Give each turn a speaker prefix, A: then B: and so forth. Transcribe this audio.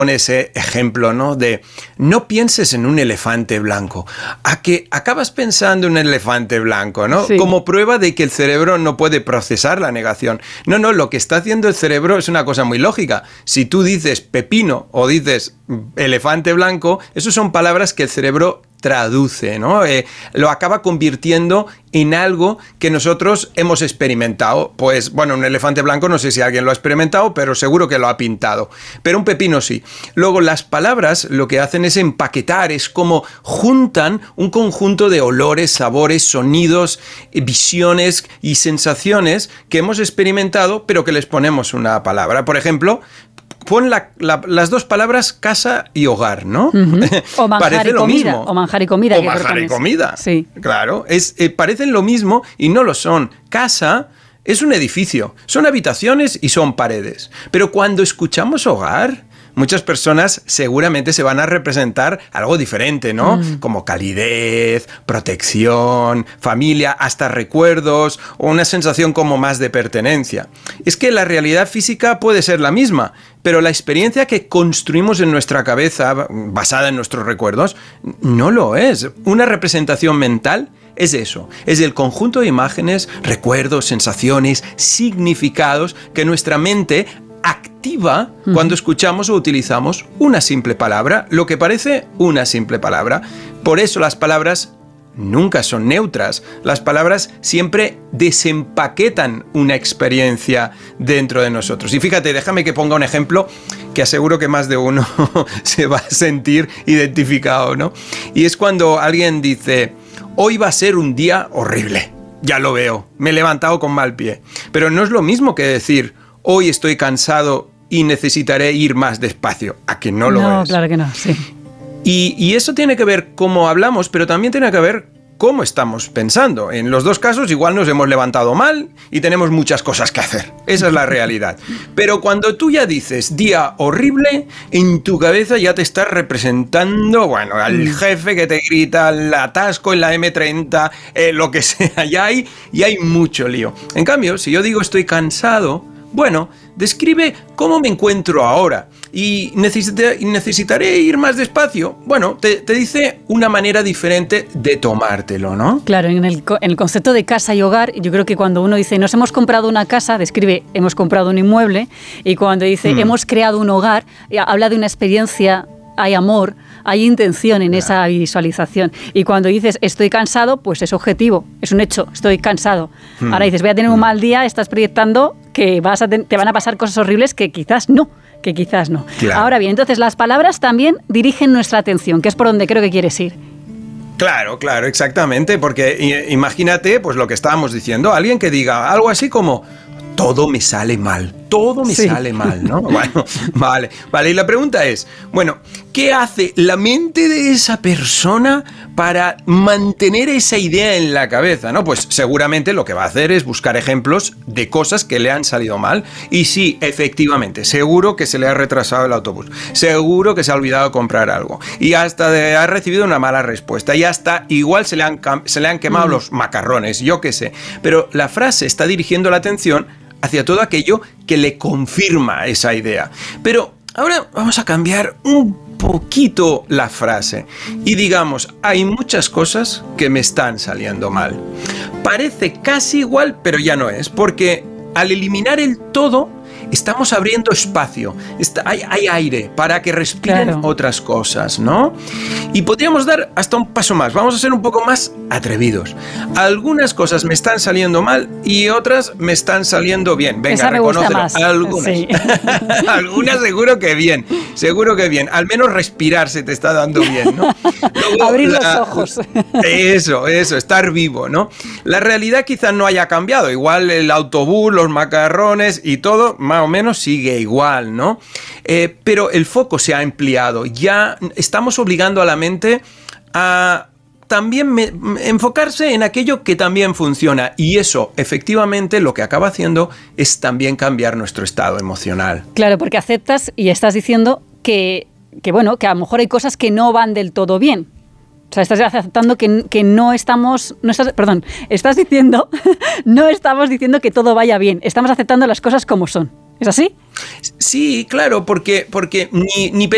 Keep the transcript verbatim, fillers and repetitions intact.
A: con ese ejemplo, ¿no? De no pienses en un elefante blanco, a que acabas pensando en un elefante blanco, ¿no?
B: Sí.
A: Como prueba de que el cerebro no puede procesar la negación. No, no, lo que está haciendo el cerebro es una cosa muy lógica. Si tú dices pepino o dices elefante blanco, esas son palabras que el cerebro traduce, ¿no? Eh, lo acaba convirtiendo en algo que nosotros hemos experimentado. Pues, bueno, un elefante blanco no sé si alguien lo ha experimentado, pero seguro que lo ha pintado. Pero un pepino sí. Luego, las palabras lo que hacen es empaquetar, es como juntan un conjunto de olores, sabores, sonidos, visiones y sensaciones que hemos experimentado, pero que les ponemos una palabra. Por ejemplo, pon la, la, las dos palabras casa y hogar, ¿no?
B: Uh-huh. O manjar
A: parece
B: y
A: lo
B: comida.
A: mismo.
B: O manjar y comida.
A: O manjar y comida.
B: Sí.
A: Claro, es, eh, parecen lo mismo y no lo son. Casa es un edificio, son habitaciones y son paredes. Pero cuando escuchamos hogar, muchas personas seguramente se van a representar algo diferente, ¿no? Mm. Como calidez, protección, familia, hasta recuerdos o una sensación como más de pertenencia. Es que la realidad física puede ser la misma, pero la experiencia que construimos en nuestra cabeza, basada en nuestros recuerdos, no lo es. Una representación mental es eso, es el conjunto de imágenes, recuerdos, sensaciones, significados que nuestra mente activa cuando escuchamos o utilizamos una simple palabra, lo que parece una simple palabra. Por eso las palabras nunca son neutras. Las palabras siempre desempaquetan una experiencia dentro de nosotros. Y fíjate, déjame que ponga un ejemplo que aseguro que más de uno se va a sentir identificado, ¿no? Y es cuando alguien dice, hoy va a ser un día horrible. Ya lo veo, me he levantado con mal pie. Pero no es lo mismo que decir, hoy estoy cansado y necesitaré ir más despacio. ¿A que no lo
B: no,
A: es?
B: No, claro que no, sí.
A: Y, y eso tiene que ver cómo hablamos, pero también tiene que ver cómo estamos pensando. En los dos casos igual nos hemos levantado mal y tenemos muchas cosas que hacer. Esa es la realidad. Pero cuando tú ya dices día horrible, en tu cabeza ya te estás representando, bueno, al jefe que te grita, el atasco en la eme treinta, eh, lo que sea, ya hay, ya hay mucho lío. En cambio, si yo digo estoy cansado, bueno, describe cómo me encuentro ahora y necesita, necesitaré ir más despacio. Bueno, te, te dice una manera diferente de tomártelo, ¿no?
B: Claro, en el, en el concepto de casa y hogar, yo creo que cuando uno dice nos hemos comprado una casa, describe hemos comprado un inmueble, y cuando dice mm. hemos creado un hogar, habla de una experiencia, hay amor, hay intención en esa visualización. Y cuando dices estoy cansado, pues es objetivo, es un hecho, estoy cansado. Hmm. Ahora dices voy a tener un mal día, estás proyectando que vas a te, te van a pasar cosas horribles que quizás no, que quizás no. Claro. Ahora bien, entonces las palabras también dirigen nuestra atención, que es por donde creo que quieres ir.
A: Claro, claro, exactamente, porque imagínate pues lo que estábamos diciendo, alguien que diga algo así como todo me sale mal, todo me sí. sale mal, ¿no? Bueno, vale, vale. Y la pregunta es, bueno, ¿qué hace la mente de esa persona para mantener esa idea en la cabeza, ¿no? Pues seguramente lo que va a hacer es buscar ejemplos de cosas que le han salido mal. Y sí, efectivamente, seguro que se le ha retrasado el autobús, seguro que se ha olvidado comprar algo y hasta de, ha recibido una mala respuesta y hasta igual se le han, se le han quemado mm. los macarrones, yo qué sé. Pero la frase está dirigiendo la atención hacia todo aquello que le confirma esa idea. Pero ahora vamos a cambiar un poquito la frase y digamos, hay muchas cosas que me están saliendo mal. Parece casi igual, pero ya no es, porque al eliminar el todo, estamos abriendo espacio, está, hay, hay aire para que respiren claro. otras cosas, ¿no? Y podríamos dar hasta un paso más, vamos a ser un poco más atrevidos. Algunas cosas me están saliendo mal y otras me están saliendo bien. Venga, reconócelo. Algunas. Sí. Algunas seguro que bien, seguro que bien. Al menos respirar se te está dando bien, ¿no? Luego,
B: abrir
A: la,
B: los ojos.
A: Eso, eso, estar vivo, ¿no? La realidad quizás no haya cambiado. Igual el autobús, los macarrones y todo, más o menos sigue igual, ¿no? Eh, pero el foco se ha ampliado. Ya estamos obligando a la mente a también me, enfocarse en aquello que también funciona. Y eso, efectivamente, lo que acaba haciendo es también cambiar nuestro estado emocional.
B: Claro, porque aceptas y estás diciendo que, que, bueno, que a lo mejor hay cosas que no van del todo bien. O sea, estás aceptando que, que no estamos... No estás, perdón, estás diciendo... no estamos diciendo que todo vaya bien. Estamos aceptando las cosas como son. ¿Es así?
A: Sí, claro, porque, porque ni, ni